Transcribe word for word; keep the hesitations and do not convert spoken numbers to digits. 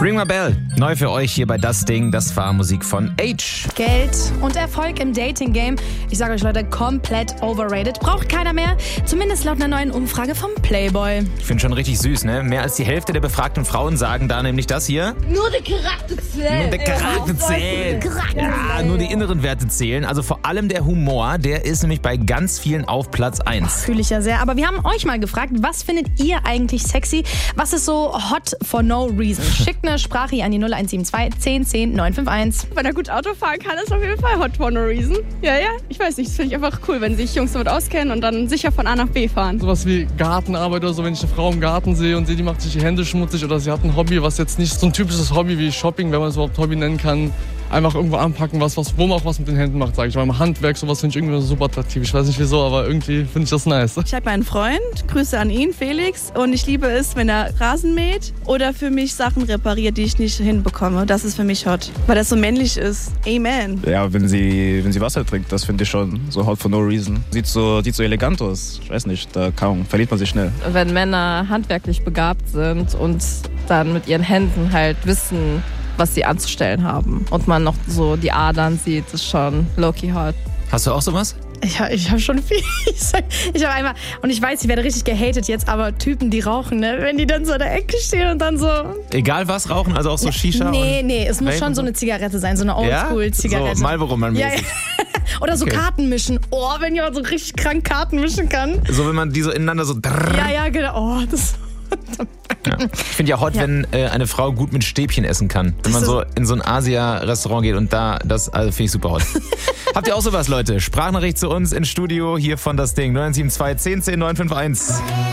Ring My Bell, neu für euch hier bei Das Ding. Das war Musik von Age. Geld und Erfolg im Dating-Game. Ich sage euch, Leute, komplett overrated. Braucht keiner mehr. Zumindest laut einer neuen Umfrage vom Playboy. Ich finde schon richtig süß, ne? Mehr als die Hälfte der befragten Frauen sagen da nämlich das hier. Nur der Charakter zählt. Nur der Charakter zählt. Ja, nur die inneren Werte zählen. Also vor allem der Humor, der ist nämlich bei ganz vielen auf Platz eins. Fühle ich ja sehr. Aber wir haben euch mal gefragt, was findet ihr eigentlich sexy? Was ist so hot for no reason? Schickt eine Sprache an die null eins sieben zwei zehn zehn neun fünf eins. Wenn er gut Auto fahren kann, ist auf jeden Fall hot for no reason. Ja, ja, ich weiß nicht, das finde ich einfach cool, wenn sich Jungs damit auskennen und dann sicher von A nach B fahren. Sowas wie Gartenarbeit oder so, wenn ich eine Frau im Garten sehe und sehe, die macht sich die Hände schmutzig oder sie hat ein Hobby, was jetzt nicht so ein typisches Hobby wie Shopping, wenn man es überhaupt Hobby nennen kann. Einfach irgendwo anpacken, was, was, wo man auch was mit den Händen macht, sage ich mal. Handwerk, sowas finde ich irgendwie super attraktiv. Ich weiß nicht wieso, aber irgendwie finde ich das nice. Ich habe einen Freund, Grüße an ihn, Felix. Und ich liebe es, wenn er Rasen mäht oder für mich Sachen repariert, die ich nicht hinbekomme. Das ist für mich hot, weil das so männlich ist. Amen. Ja, wenn sie, wenn sie Wasser trinkt, das finde ich schon so hot for no reason. Sieht so, sieht so elegant aus. Ich weiß nicht, da kaum, verliert man sich schnell. Wenn Männer handwerklich begabt sind und dann mit ihren Händen halt wissen, was sie anzustellen haben. Und man noch so die Adern sieht, ist schon low-key hot. Hast du auch sowas? Ich, ich habe schon viel. Ich, sag, ich habe einmal, und ich weiß, ich werde richtig gehatet jetzt, aber Typen, die rauchen, ne? Wenn die dann so in der Ecke stehen und dann so. Egal was rauchen, also auch so Shisha? Nee, und nee, es muss Vapen schon so eine Zigarette sein, so eine Oldschool-Zigarette. Ja? So Marlboro man ja, ja. Oder so Okay. Karten mischen. Oh, wenn jemand so richtig krank Karten mischen kann. So, wenn man die so ineinander so... drrrr. Ja, ja, genau. Oh, das. Ja. Ich finde ja hot, Ja. wenn äh, eine Frau gut mit Stäbchen essen kann. Wenn man ist- so in so ein Asia-Restaurant geht und da, das also finde ich super hot. Habt ihr auch sowas, Leute? Sprachnachricht zu uns ins Studio hier von Das Ding. null eins sieben zwei zehn zehn neun fünf eins.